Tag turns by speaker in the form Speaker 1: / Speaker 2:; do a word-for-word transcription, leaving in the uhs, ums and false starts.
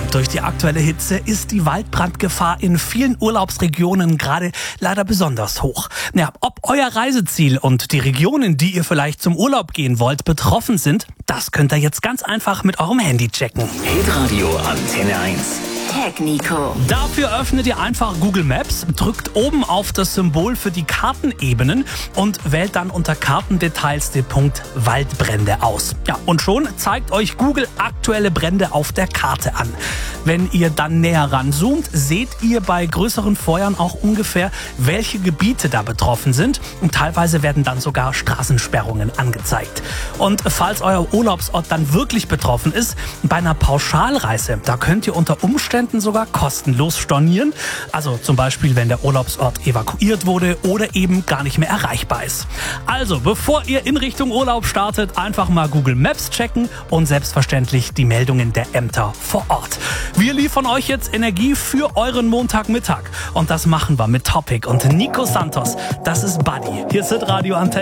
Speaker 1: Durch die aktuelle Hitze ist die Waldbrandgefahr in vielen Urlaubsregionen gerade leider besonders hoch. Ja, ob euer Reiseziel und die Region, in die ihr vielleicht zum Urlaub gehen wollt, betroffen sind, das könnt ihr jetzt ganz einfach mit eurem Handy checken.
Speaker 2: Hitradio Antenne eins.
Speaker 3: Tag Nico.
Speaker 1: Dafür öffnet ihr einfach Google Maps, drückt oben auf das Symbol für die Kartenebenen und wählt dann unter Kartendetails den Punkt Waldbrände aus. Ja, und schon zeigt euch Google aktuelle Brände auf der Karte an. Wenn ihr dann näher ranzoomt, seht ihr bei größeren Feuern auch ungefähr, welche Gebiete da betroffen sind. Und teilweise werden dann sogar Straßensperrungen angezeigt. Und falls euer Urlaubsort dann wirklich betroffen ist, bei einer Pauschalreise, da könnt ihr unter Umständen sogar kostenlos stornieren. Also zum Beispiel, wenn der Urlaubsort evakuiert wurde oder eben gar nicht mehr erreichbar ist. Also, bevor ihr in Richtung Urlaub startet, einfach mal Google Maps checken und selbstverständlich die Meldungen der Ämter vor Ort. Wir liefern euch jetzt Energie für euren Montagmittag. Und das machen wir mit Topic und Nico Santos. Das ist Buddy. Hier ist Hitradio Antenne.